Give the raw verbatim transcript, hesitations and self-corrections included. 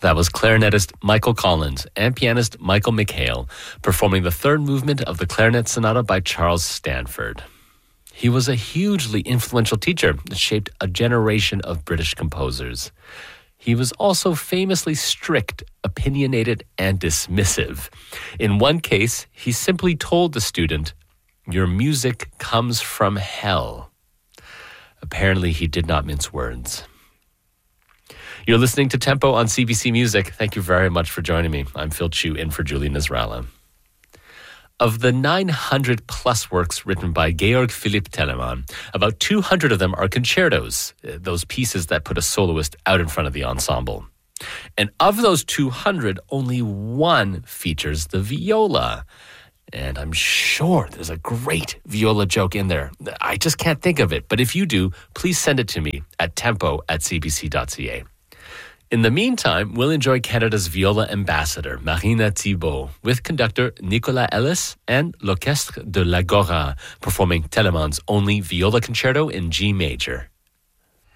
That was clarinetist Michael Collins and pianist Michael McHale performing the third movement of the Clarinet Sonata by Charles Stanford. He was a hugely influential teacher that shaped a generation of British composers. He was also famously strict, opinionated, and dismissive. In one case, he simply told the student, "Your music comes from hell." Apparently, he did not mince words. You're listening to Tempo on C B C Music. Thank you very much for joining me. I'm Phil Chu in for Julie Nasrallah. Of the nine hundred plus works written by Georg Philipp Telemann, about two hundred of them are concertos, those pieces that put a soloist out in front of the ensemble. And of those two hundred, only one features the viola. And I'm sure there's a great viola joke in there. I just can't think of it. But if you do, please send it to me at tempo at c b c dot c a. In the meantime, we'll enjoy Canada's viola ambassador, Marina Thibault, with conductor Nicolas Ellis and L'Orchestre de l'Agora performing Telemann's only viola concerto in G major.